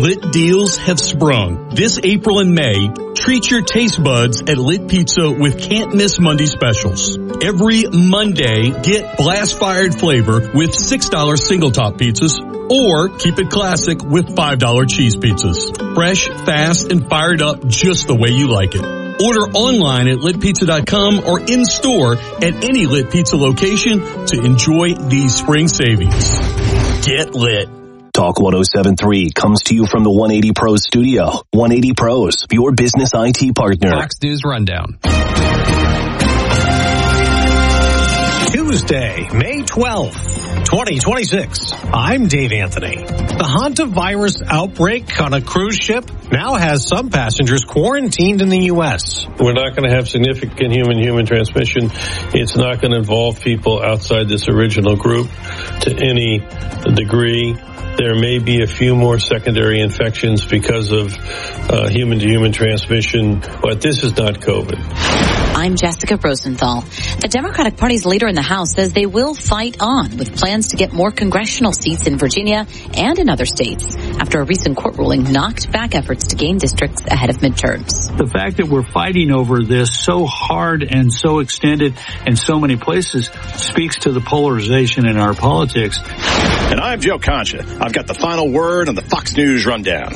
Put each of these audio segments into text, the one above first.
Lit deals have sprung. This April and May, treat your taste buds at Lit Pizza with can't miss Monday specials. Every Monday, get blast fired flavor with $6 single top pizzas, or keep it classic with $5 cheese pizzas. Fresh, fast, and fired up just the way you like it. Order online at litpizza.com or in store at any Lit Pizza location to enjoy these spring savings. Get lit. Talk 107.3 comes to you from the 180 Pros studio. 180 Pros, your business IT partner. Fox News Rundown. Tuesday, May 12th, 2026. I'm Dave Anthony. The hantavirus outbreak on a cruise ship now has some passengers quarantined in the U.S. We're not going to have significant human-human transmission. It's not going to involve people outside this original group to any degree. There may be a few more secondary infections because of human-to-human transmission, but this is not COVID. I'm Jessica Rosenthal. The Democratic Party's leader in the House says they will fight on with plans to get more congressional seats in Virginia and in other states after a recent court ruling knocked back efforts to gain districts ahead of midterms. The fact that we're fighting over this so hard and so extended in so many places speaks to the polarization in our politics. And I'm Joe Concha. I've got the final word on the Fox News Rundown.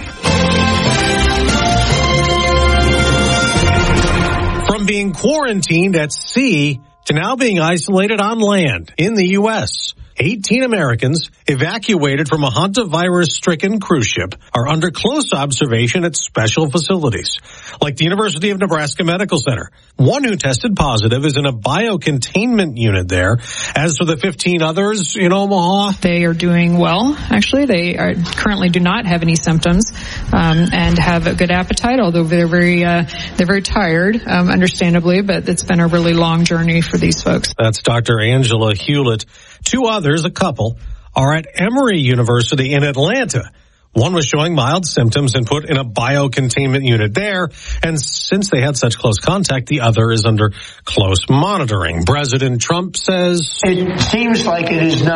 From being quarantined at sea to now being isolated on land in the U.S., 18 Americans evacuated from a hantavirus-stricken cruise ship are under close observation at special facilities, like the University of Nebraska Medical Center. One who tested positive is in a biocontainment unit there. As for the 15 others in Omaha, they are doing well. Actually, they currently do not have any symptoms and have a good appetite, although they're very tired, understandably, but it's been a really long journey for these folks. That's Dr. Angela Hewlett. Two others, a couple, are at Emory University in Atlanta. One was showing mild symptoms and put in a biocontainment unit there. And since they had such close contact, the other is under close monitoring. President Trump says, "It seems like it is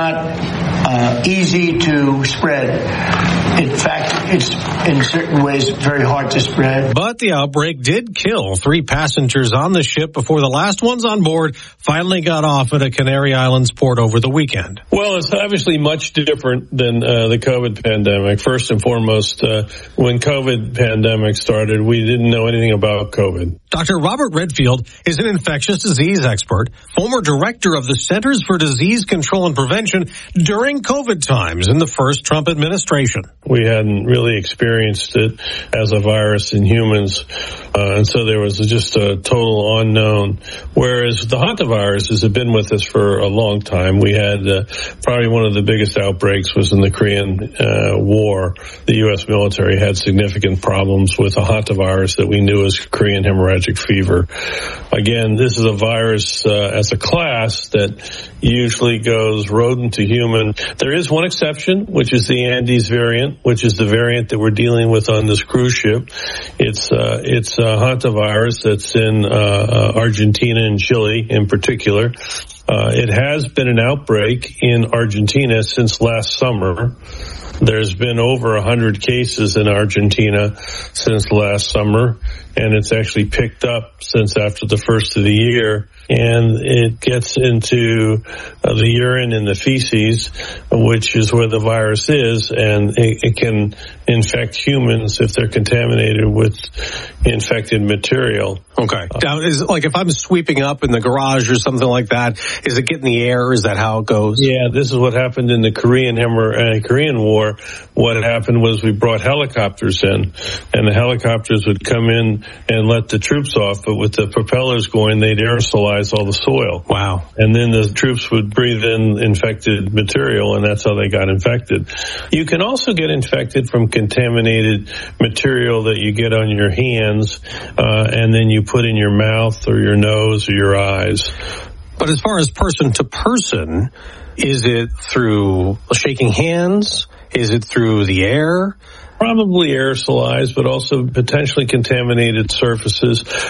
not easy to spread. In fact, it's in certain ways very hard to spread." But the outbreak did kill 3 passengers on the ship before the last ones on board finally got off at a Canary Islands port over the weekend. Well, it's obviously much different than the COVID pandemic. First and foremost, when COVID pandemic started, we didn't know anything about COVID. Dr. Robert Redfield is an infectious disease expert, former director of the Centers for Disease Control and Prevention during COVID times in the first Trump administration. We hadn't really experienced it as a virus in humans, and so there was just a total unknown. Whereas the hantavirus has been with us for a long time. We had probably one of the biggest outbreaks was in the Korean War. The U.S. military had significant problems with a hantavirus that we knew as Korean hemorrhagic fever. Again, this is a virus as a class that usually goes rodent to human. There is one exception, which is the Andes variant, which is the variant that we're dealing with on this cruise ship. It's a hantavirus that's in Argentina and Chile in particular. It has been an outbreak in Argentina since last summer. There's been over 100 cases in Argentina since last summer, and it's actually picked up since after the first of the year. And it gets into the urine and the feces, which is where the virus is, and it can infect humans if they're contaminated with infected material. Okay. Now, is like if I'm sweeping up in the garage or something like that, is it getting the air? Is that how it goes? Yeah, this is what happened in the Korean War. What happened was we brought helicopters in, and the helicopters would come in and let the troops off, but with the propellers going, they'd aerosolize all the soil. Wow. And then the troops would breathe in infected material, and that's how they got infected. You can also get infected from contaminated material that you get on your hands, and then you put in your mouth or your nose or your eyes. But as far as person to person, is it through shaking hands? Is it through the air? Probably aerosolized, but also potentially contaminated surfaces.